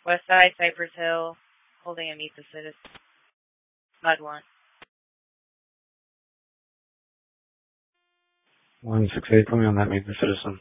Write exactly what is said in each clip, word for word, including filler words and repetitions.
West side, Cypress Hill, holding a meet the citizen. Mud one. one six eight, put me on that meet the citizen.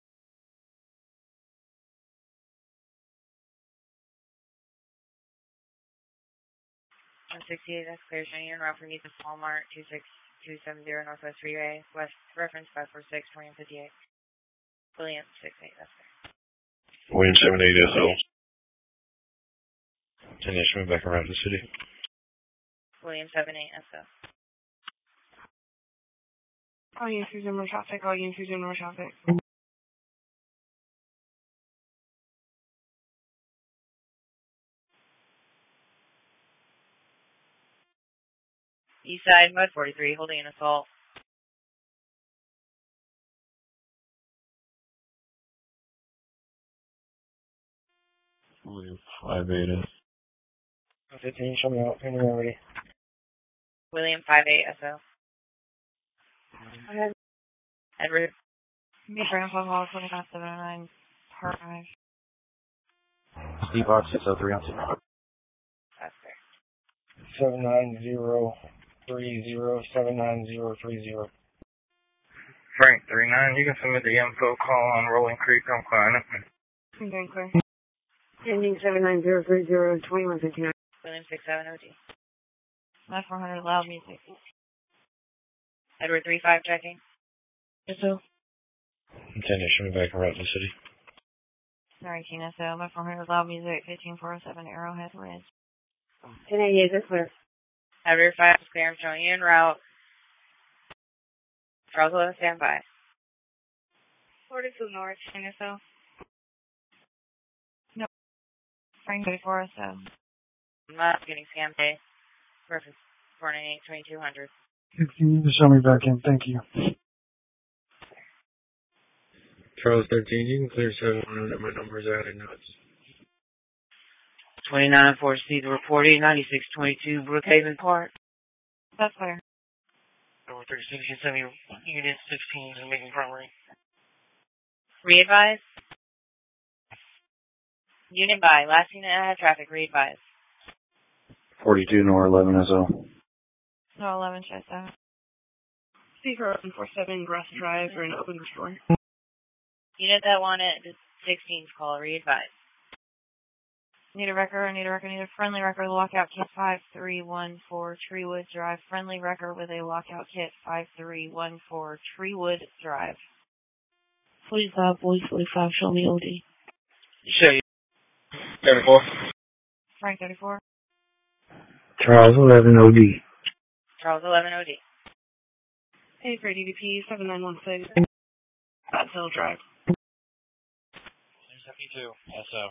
one sixty-eight, that's clear. Showing you en route for meet the Walmart, two six two seven zero Northwest Freeway, West reference five four six, William fifty-eight. William six eight, that's clear. William seven eight S O. ten dash move back around the city. William seven eight S O. All units resume more traffic, all units resume more traffic. East side, Mud forty-three, holding an assault. William five eight S O. fifteen, show me out, when you're ready. William five eight S O. Go ahead. Edward. Meet Grandpa Hall, twenty-five seventy-nine, Park Drive. Steve Box six oh three on two. That's fair. seven nine zero three zero, seven nine zero three zero. Frank three nine, you can submit the info call on Rolling Creek, I'm fine. I'm doing clear. Ending seven nine zero three zero, twenty-one fifty-nine. William six seven O D. Left four hundred, loud music. Edward three five, checking. S O. ten dash move back around the city. nineteen S O, left four hundred, loud music, fifteen four oh seven, Arrowhead Ridge. ten eighty-eight, that's clear. Edward five is clear, I'm showing you en route. Charles eleven, stand by. forty-two North, ten S O. No. Frank thirty-four S O. I'm not getting scammed today. Reference four ninety-eight, twenty-two hundred. If you need to show me back in, thank you. Charles thirteen, you can clear seven hundred, my number's added now. twenty-nine four Steve reporting, ninety-six twenty-two Brookhaven Park. That's clear. Number thirty-six, you can send me unit sixteen and making primary. Re-advise. Unit by. Last unit ahead traffic, re-advise. forty-two Nor eleven S O. No, eleven, check that. Speaker one four seven, Grass Drive, or an open restore. Unit that wanted the sixteen's call, re-advise. Need a record, need a record, need a friendly record, lockout kit five three one four Treewood Drive. Friendly record with a lockout kit five three one four Treewood Drive. forty-five, boy, forty-five, show me O D. Show you. thirty-four. Frank thirty-four. Charles eleven O D. Charles eleven O D. Hey, for D D P seven nine one six. Bat Hill Drive. seventy-two S O.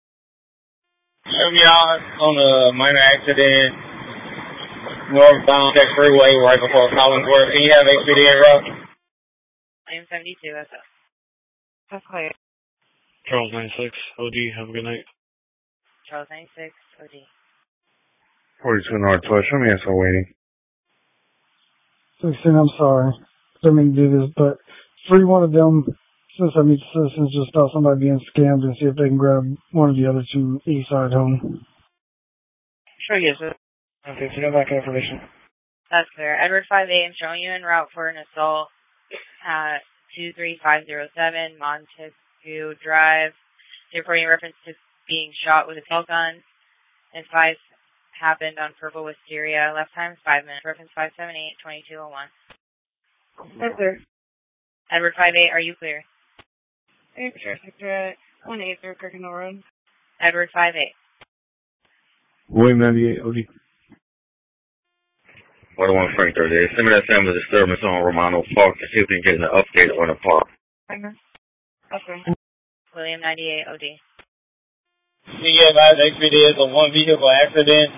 Y'all on a minor accident northbound Tech Freeway right before Collinsworth. Can you have H P D en route? I am seventy-two S O. That's clear. Charles ninety-six O D, have a good night. Charles ninety-six O D. forty-two Northwest, show me S O waiting. sixteen, I'm sorry. I didn't mean to do this, but free one of them, since I meet citizens, just about somebody being scammed and see if they can grab one of the other two east side home. Sure, yes, sir. Okay, so no back information. That's clear. Edward five eight, I'm showing you en route for an assault at two three five zero seven Montesquieu Drive. Reporting reference to being shot with a tail gun. And five happened on Purple Wisteria. Left time is five minutes. Reference five seven eight, twenty-two oh one. That's clear. Edward five eight, are you clear? Hey, for sure, sector at one eight zero Kirkendall Road. Edward five eight. William ninety-eight O D. one oh one Frank thirty-eight. Send me that family disturbance on Romano Park to see if we can get an update on the park. Okay. William ninety-eight O D. C F I H P D is a one vehicle accident.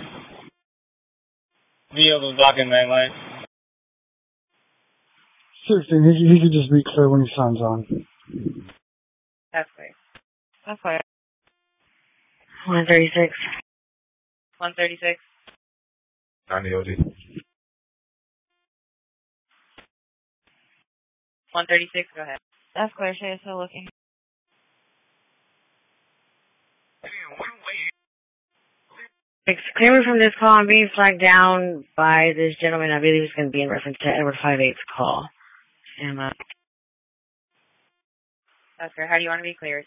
Vehicle blocking main lane. sixteen, he, he could just be clear when he signs on. That's clear. That's clear. one thirty-six. one thirty-six. ninety O D. one thirty-six, go ahead. That's clear. She is still looking. Damn, what Clear me from this call. I'm being flagged down by this gentleman. I believe it's going to be in reference to Edward five eight's call. Stand up. That's fair. How do you want to be cleared?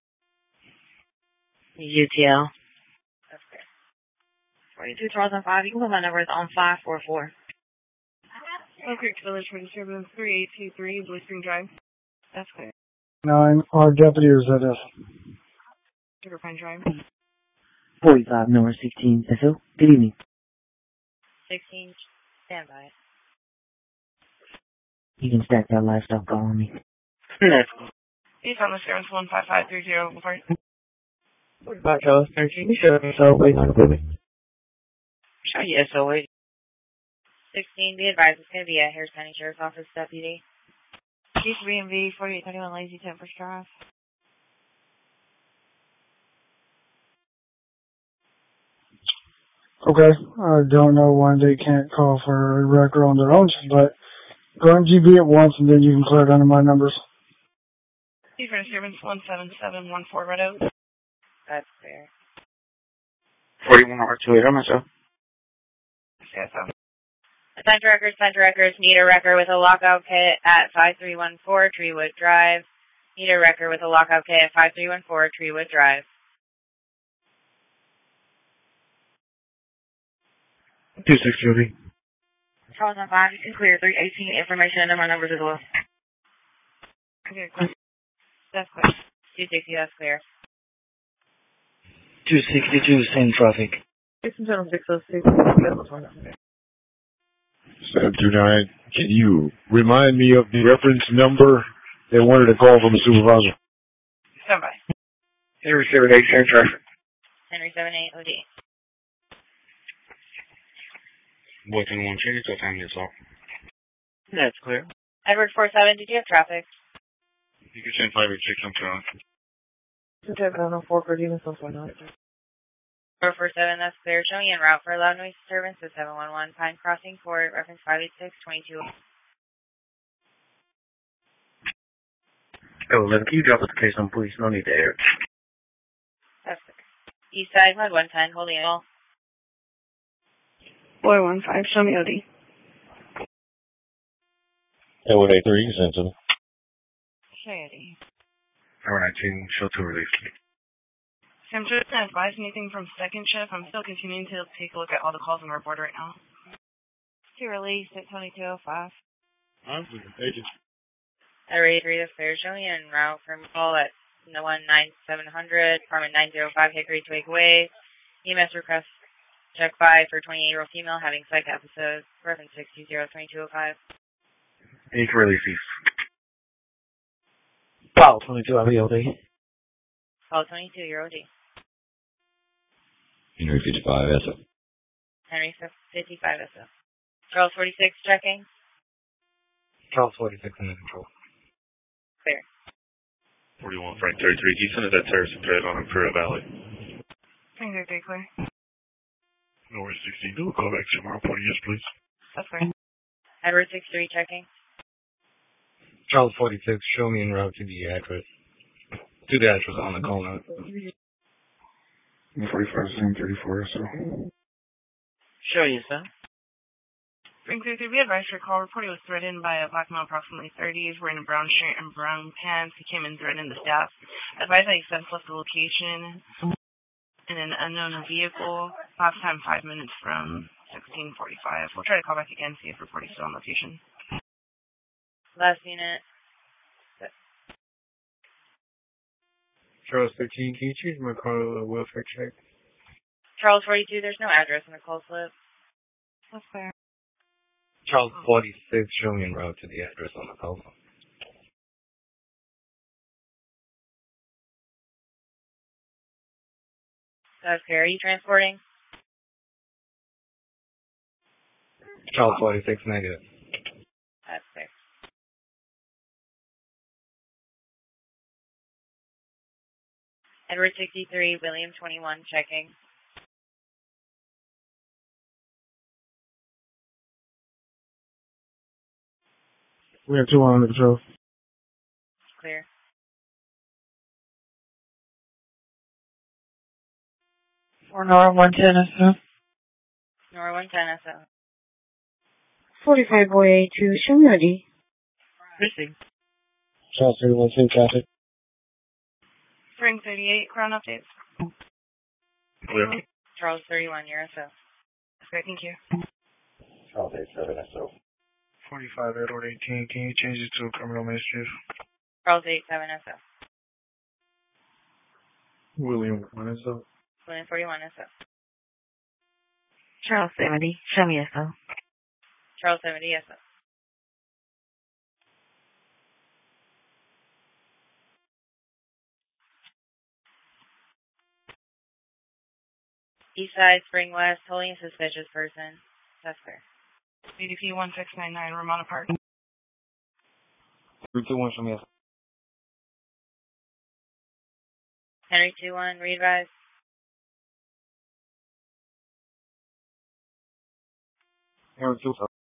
U T L. That's fair. forty-two Charles on five. You can put my number is on five four four. Oak Creek Village for disturbance three eight two three, Blue Spring Drive. That's clear. Nine, our deputy or Z S. Sugar Pine Drive. forty-five North sixteen S O. Good evening. sixteen, stand by. You can stack that livestock call on me. That's He's on the service one five five three zero. forty-five Charles thirteen, show me so wait on the building. Show you S O A. sixteen, be advised, it's going to be a Harris County Sheriff's Office deputy. Chief B and V, forty-eight thirty-one Lazy Tempers Drive. Okay, I don't know why they can't call for a record on their own, but go on G B at once and then you can clear it under my numbers. Chief for disturbance one seven seven one four Red Oak. That's fair. forty-one R two eight, how much, sir? Yeah, so. Assigned to records, assigned to records, need a record with a lockout kit at five three one four Treewood Drive. Need a record with a lockout kit at five three one four Treewood Drive. two six Judy. Charles on five. You can clear three eighteen. Information and number numbers as well. Okay, cool. That's clear. two sixty, that's clear. two sixty-two, same traffic. six oh six. seven two nine, can you remind me of the reference number they wanted to call from the supervisor? Stand by. Henry seven eight, same traffic. Henry seven eight O D. Boy twenty-one, change your time yourself. That's clear. Edward four seven, did you have traffic? You can send five eight six, I'm trying. four for Demon Soul four nine. four four seven, that's clear. Show me en route for a loud noise disturbance at seven one one Pine Crossing Court, reference five eight six two two. Oh, then can you drop us the case on, please? No need to air. That's clear. East side, Mud one ten, holding it all. four one five, show me O D. Edward A three, you send to me. Shady. Four nineteen, show to release. I'm just going to advise anything from second shift. I'm still continuing to take a look at all the calls on the report right now. To release at twenty-two oh five. I'm with the agent. Edward A three, that's clear. Show me en route from call at one nine seven hundred, apartment nine oh five Hickory Twig Way. E M S request check five for twenty-eight-year-old female having psych episodes, reference six two zero two two oh five. You can release these. Wow, twenty-two, I'll be O D. Call twenty-two, you're O D. Henry fifty-five, S O. Henry fifty-five S O. Charles forty-six, checking. Charles forty-six in the control. Clear. forty-one, Frank thirty-three, he sent us that terrorist threat on Imperial Valley. Things are pretty clear. North sixteen, do a call back tomorrow, forty yes, please. That's clear. Edward six three, checking. Charles forty-six, show me en route to the address. To the address on the call note. forty-five, same thirty-four, so. Show you, sir. Spring three three, be advised your call reported was threatened by a black male approximately thirties wearing a brown shirt and brown pants. He came in threatening the staff. Advised that he since left the location in an unknown vehicle. Last time five minutes from sixteen forty-five. We'll try to call back again, see if report is still on location. Last unit. Charles thirteen, can you choose my car a welfare check? Charles forty-two, there's no address in the call slip. That's clear. Charles forty-six, show me en route to the address on the call note. That's clear. Are you transporting? Charles forty-six, negative. That's clear. Edward sixty-three, William twenty-one, checking. We have two on the patrol. Clear. Or Nora one ten S O. Nora one ten S O. forty-five boy A two, show me I D. Missing. Charles thirty-one, same traffic. Spring thirty-eight, ground updates. Clear. Charles thirty-one, your S O. Okay, thank you. Charles eighty-seven S O. forty-five, Edward eighteen, can you change it to a criminal mischief? Charles eighty-seven S O. William one S O. William forty-one S O. Charles seventy, show me S O. Charles seventy S O. East side, Spring West, holding a suspicious person. That's clear. B D P one six nine nine, Ramona Park. three two one, show me S O. Henry two one, re-advise. Henry two